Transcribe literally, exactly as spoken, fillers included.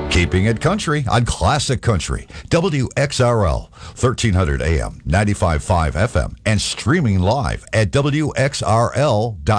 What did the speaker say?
Keeping it country on Classic Country, W X R L, thirteen hundred A M, ninety-five point five F M, and streaming live at W X R L dot com.